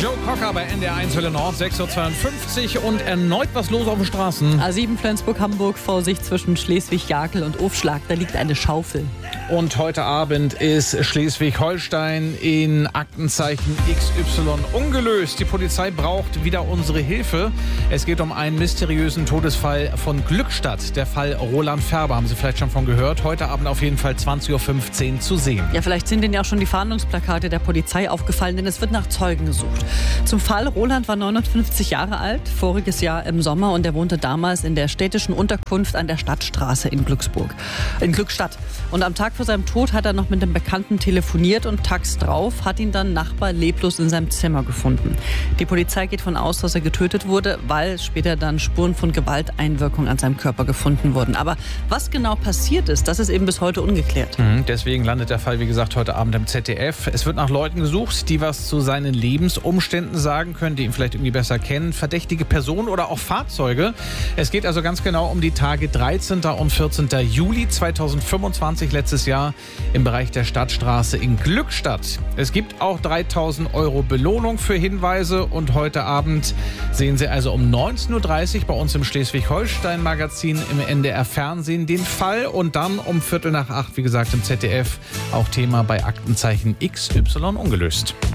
Joe Cocker bei NDR 1 Welle Nord, 6.52 Uhr und erneut was los auf den Straßen. A7 Flensburg-Hamburg, Vorsicht zwischen Schleswig-Jakel und Ofschlag, da liegt eine Schaufel. Und heute Abend ist Schleswig-Holstein in Aktenzeichen XY ungelöst. Die Polizei braucht wieder unsere Hilfe. Es geht um einen mysteriösen Todesfall von Glückstadt. Der Fall Roland Färber, haben Sie vielleicht schon von gehört. Heute Abend auf jeden Fall 20.15 Uhr zu sehen. Ja, vielleicht sind Ihnen ja auch schon die Fahndungsplakate der Polizei aufgefallen, denn es wird nach Zeugen gesucht. Zum Fall: Roland war 59 Jahre alt, voriges Jahr im Sommer, und er wohnte damals in der städtischen Unterkunft an der Stadtstraße in Glückstadt. Und am Tag vor seinem Tod hat er noch mit einem Bekannten telefoniert und tags drauf hat ihn dann Nachbar leblos in seinem Zimmer gefunden. Die Polizei geht davon aus, dass er getötet wurde, weil später dann Spuren von Gewalteinwirkung an seinem Körper gefunden wurden. Aber was genau passiert ist, das ist eben bis heute ungeklärt. Deswegen landet der Fall, wie gesagt, heute Abend im ZDF. Es wird nach Leuten gesucht, die was zu seinen Lebensumständen sagen können, die ihn vielleicht irgendwie besser kennen, verdächtige Personen oder auch Fahrzeuge. Es geht also ganz genau um die Tage 13. und 14. Juli 2025, letztes Jahr, im Bereich der Stadtstraße in Glückstadt. Es gibt auch 3.000 € Belohnung für Hinweise und heute Abend sehen Sie also um 19.30 Uhr bei uns im Schleswig-Holstein-Magazin im NDR Fernsehen den Fall und dann um 7:45, wie gesagt, im ZDF auch Thema bei Aktenzeichen XY ungelöst.